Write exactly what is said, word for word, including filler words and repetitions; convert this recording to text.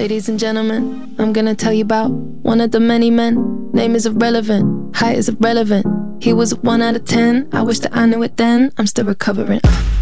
Ladies and gentlemen, I'm gonna tell you about one of the many men. Name is irrelevant, height is irrelevant. He was a one out of ten, I wish that I knew it then. I'm still recovering.